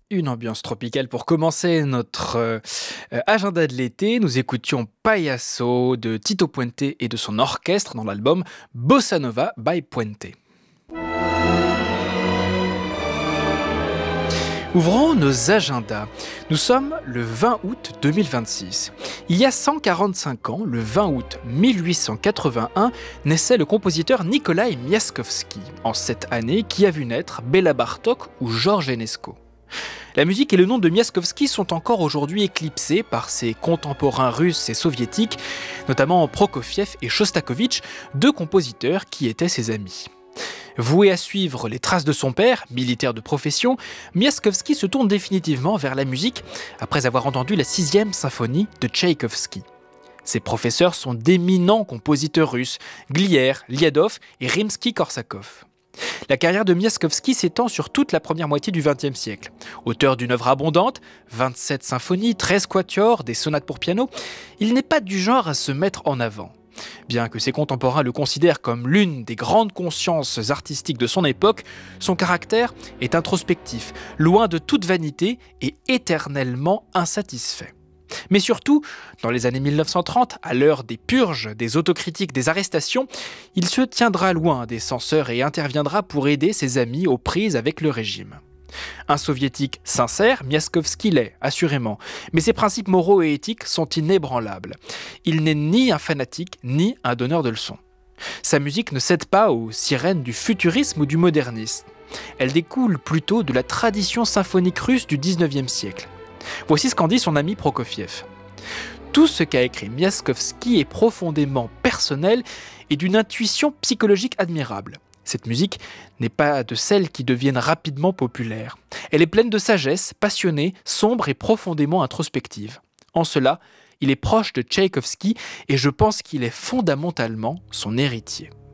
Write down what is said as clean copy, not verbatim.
Une ambiance tropicale pour commencer notre agenda de l'été. Nous écoutions Payaso de Tito Puente et de son orchestre dans l'album Bossa Nova by Puente. Ouvrons nos agendas. Nous sommes le 20 août 2026. Il y a 145 ans, le 20 août 1881, naissait le compositeur Nikolai Miaskovski. En cette année, qui a vu naître Béla Bartók ou Georges Enesco. La musique et le nom de Miaskovski sont encore aujourd'hui éclipsés par ses contemporains russes et soviétiques, notamment Prokofiev et Shostakovich, deux compositeurs qui étaient ses amis. Voué à suivre les traces de son père, militaire de profession, Miaskovski se tourne définitivement vers la musique après avoir entendu la 6e symphonie de Tchaïkovski. Ses professeurs sont d'éminents compositeurs russes, Glier, Liadov et Rimsky-Korsakov. La carrière de Miaskovski s'étend sur toute la première moitié du XXe siècle. Auteur d'une œuvre abondante, 27 symphonies, 13 quatuors, des sonates pour piano, il n'est pas du genre à se mettre en avant. Bien que ses contemporains le considèrent comme l'une des grandes consciences artistiques de son époque, son caractère est introspectif, loin de toute vanité et éternellement insatisfait. Mais surtout, dans les années 1930, à l'heure des purges, des autocritiques, des arrestations, il se tiendra loin des censeurs et interviendra pour aider ses amis aux prises avec le régime. Un soviétique sincère, Miaskovski l'est, assurément, mais ses principes moraux et éthiques sont inébranlables. Il n'est ni un fanatique, ni un donneur de leçons. Sa musique ne cède pas aux sirènes du futurisme ou du modernisme. Elle découle plutôt de la tradition symphonique russe du XIXe siècle. Voici ce qu'en dit son ami Prokofiev. Tout ce qu'a écrit Miaskovski est profondément personnel et d'une intuition psychologique admirable. Cette musique n'est pas de celles qui deviennent rapidement populaires. Elle est pleine de sagesse, passionnée, sombre et profondément introspective. En cela, il est proche de Tchaïkovski et je pense qu'il est fondamentalement son héritier.